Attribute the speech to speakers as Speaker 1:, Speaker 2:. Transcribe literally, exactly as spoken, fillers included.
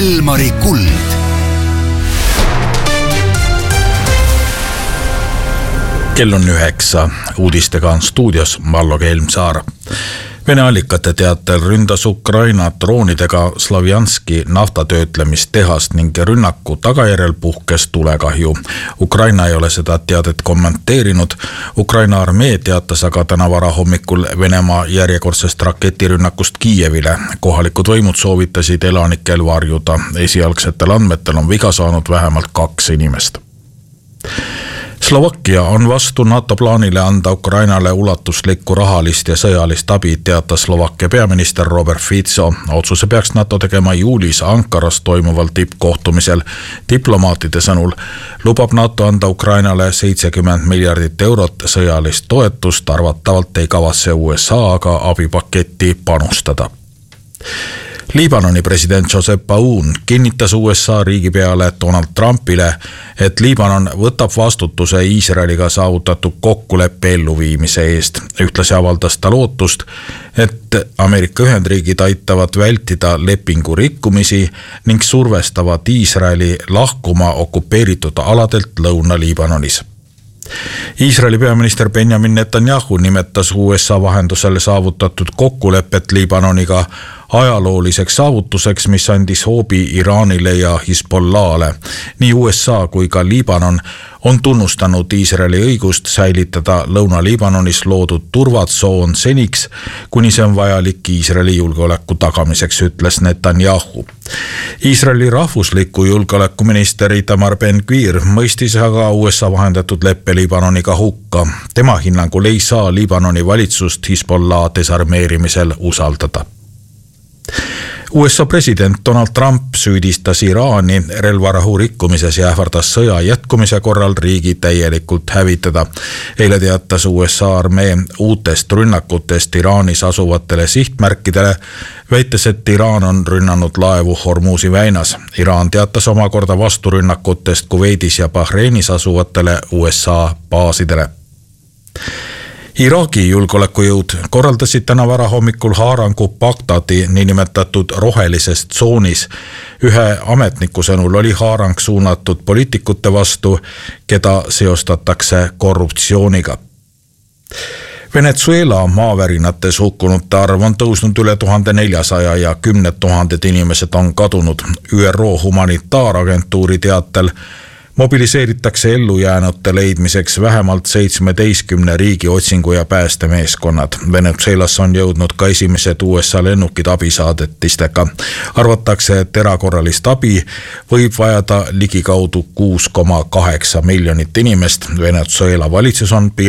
Speaker 1: Elmari kuld.
Speaker 2: Kell on üheksa. Uudistega on stuudios Mallo Kelmsaar. Vene allikate teatel ründas Ukraina droonidega Slavjanski naftatöötlemistehast ning rünnaku tagajärjel puhkes tulekahju. Ukraina ei ole seda teadet kommenteerinud. Ukraina armee teatas aga täna varahommikul Venemaa järjekordsest raketirünnakust Kiievile. Kohalikud võimud soovitasid elanikel varjuda. Esialgsetel andmetel on viga saanud vähemalt kaks inimest. Slovakkia on vastu NATO plaanile anda Ukrainale ulatuslikku rahalist ja sõjalist abi, teatas Slovakkia peaminister Robert Fico. Otsuse peaks NATO tegema juulis Ankaras toimuval tippkohtumisel. Diplomaatide sõnul lubab NATO anda Ukrainale seitsekümmend miljardit eurot sõjalist toetust, arvatavalt ei kavatse U S A aga abipaketti panustada. Liibanoni president Joseph Aoun kinnitas U S A riigipeale Donald Trumpile, et Liibanon võtab vastutuse Iisraeliga saavutatud kokkuleppe elluviimise eest. Ühtlasi avaldas ta lootust, et Ameerika Ühendriigid aitavad vältida lepingu rikkumisi ning survestavad Iisraeli lahkuma okupeeritud aladelt Lõuna-Liibanonis. Iisraeli peaminister Benjamin Netanyahu nimetas U S A vahendusel saavutatud kokkulepet Liibanoniga ajalooliseks saavutuseks, mis andis hoobi Iraanile ja Hezbollah'le. Nii U S A kui ka Liibanon on tunnustanud Iisraeli õigust säilitada Lõuna-Liibanonis loodud turvatsoon seniks, kuni see on vajalik Iisraeli julgeoleku tagamiseks, ütles Netanyahu. Iisraeli rahvusliku julgeolekuminister Itamar Ben-Gvir mõistis aga U S A vahendatud leppe Liibanoniga hukka. Tema hinnangul ei saa Liibanoni valitsust Hezbollah desarmeerimisel usaldada. U S A president Donald Trump süüdistas Iraani relvarahu rikkumises ja ähvardas sõja jätkumise korral riigi täielikult hävitada. Eile teatas U S A armee uutest rünnakutest Iraanis asuvatele sihtmärkidele, väites, et Iraan on rünnanud laevu Hormuzi väinas. Iraan teatas omakorda vasturünnakutest Kuveidis ja Bahreinis asuvatele U S A baasidele. Iraagi julgeolekujõud korraldasid täna varahommikul haarangu Bagdadi niinimetatud rohelises tsoonis. Ühe ametniku sõnul oli haarang suunatud poliitikute vastu, keda seostatakse korruptsiooniga. Venezuela maavärinates hukkunute arv on tõusnud üle tuhande neljasaja ja kümned tuhanded inimesed on kadunud. Ü R O humanitaaragentuuri teatel mobiliseeritakse ellujäänute leidmiseks vähemalt seitsmeteistkümne riigi otsingu- ja päästemeeskonnad. Venezuelasse on jõudnud ka esimesed U S A lennukid abisaadetistega. Arvatakse, et erakorralist abi võib vajada ligikaudu kuus koma kaheksa miljonit inimest. Venezuela valitsus on piiranud